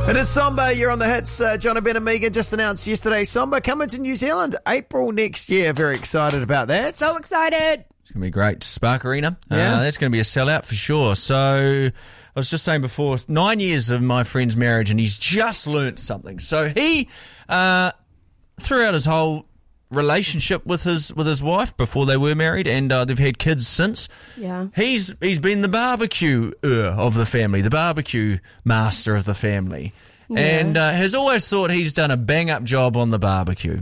It is Somba. You're on the hits. John and Ben and Megan just announced yesterday. Somba coming to New Zealand April next year. Very excited about that. So excited. It's going to be great. Spark Arena. Yeah. That's going to be a sellout for sure. So I was just saying before, 9 years of my friend's marriage and he's just learnt something. So he, throughout his whole relationship with his wife before they were married, and they've had kids since. Yeah. He's been the barbecue of the family, the barbecue master of the family, and has always thought he's done a bang up job on the barbecue.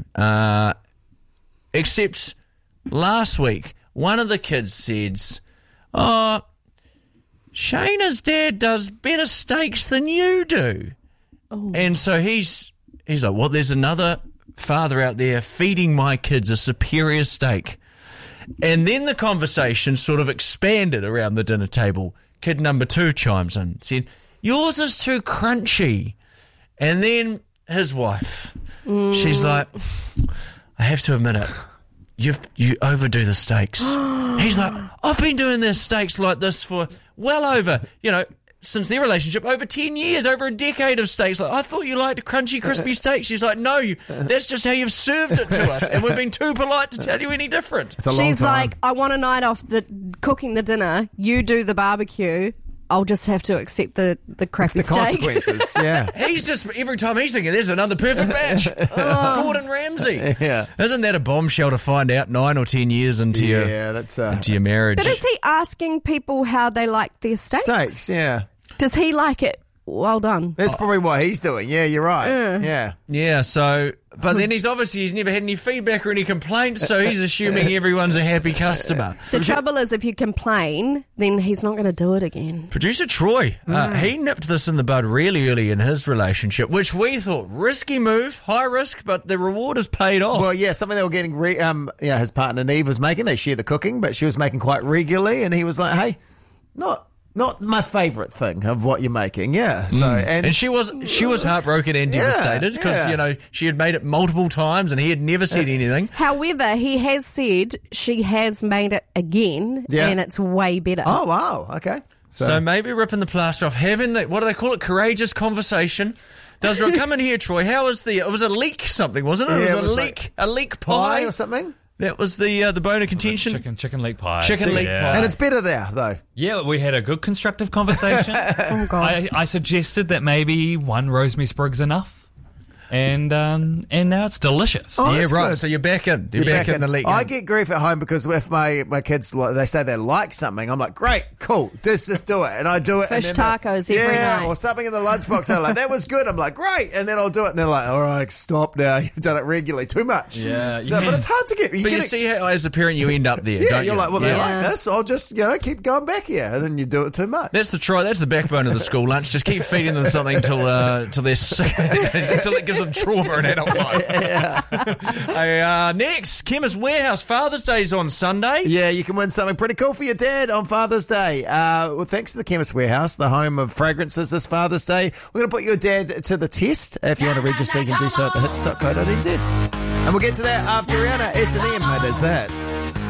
Except last week, one of the kids said, "Oh, Shayna's dad does better steaks than you do," and so he's like, "Well, there's another father out there feeding my kids a superior steak." And then the conversation sort of expanded around the dinner table. Kid number 2 chimes in, said, "Yours is too crunchy." And then his wife, she's like, "I have to admit it, you overdo the steaks." He's like, "I've been doing their steaks like this for well over, since their relationship, over 10 years, over a decade of steaks. Like, I thought you liked crunchy, crispy steaks." She's like, "No, that's just how you've served it to us, and we've been too polite to tell you any different." It's a long She's time. like, "I want a night off cooking the dinner. You do the barbecue. I'll just have to accept the crappy the steak." consequences. Yeah. He's just, every time he's thinking, there's another perfect match. Gordon Ramsay. Yeah. Isn't that a bombshell to find out 9 or 10 years into That's into your marriage? But is he asking people how they like their steaks? steaks. Yeah. Does he like it well done? That's probably what he's doing. Yeah, you're right. Yeah. Yeah, so, but then he's never had any feedback or any complaints, so he's assuming everyone's a happy customer. The trouble is, if you complain, then he's not going to do it again. Producer Troy, he nipped this in the bud really early in his relationship, which we thought risky move, high risk, but the reward has paid off. Well, yeah, something they were getting, his partner Neve was making. They share the cooking, but she was making quite regularly, and he was like, "Hey, not my favourite thing of what you're making." Yeah. So and she was heartbroken and devastated because she had made it multiple times and he had never said anything. However, he has said she has made it again, and it's way better. Oh wow. Okay. So maybe ripping the plaster off, having the, what do they call it, courageous conversation. Does come in here, Troy? How was it was a leek something, wasn't it? Yeah, it was a leek pie or something. That was the bone of contention. Chicken leek pie. Chicken leek pie. And it's better there though. Yeah, we had a good constructive conversation. Oh, God. I suggested that maybe one rosemary sprig's enough. And now it's delicious. Oh, yeah, that's right. good. So you're back in. You're back in the league. I get grief at home because if my kids, they say they like something, I'm like, great, cool, just do it. And I do it. Fish and then tacos every night. or something in the lunchbox. They're like, that was good. I'm like, great. And then I'll do it. And they're like, all right, stop now. You've done it regularly. Too much. Yeah. But it's hard to get. But you see how, as a parent, you end up there, Yeah, don't you're you? like, well, they like this. I'll just, keep going back here. And then you do it too much. That's the backbone of the school lunch. Just keep feeding them something till they're sick, until it gives them trauma in adult life. Next, Chemist Warehouse. Father's Day's on Sunday. Yeah, you can win something pretty cool for your dad on Father's Day. Well, thanks to the Chemist Warehouse, the home of fragrances this Father's Day. We're going to put your dad to the test. If you want to register, you can do so at thehits.co.nz. And we'll get to that after Rihanna. S&M, it is that.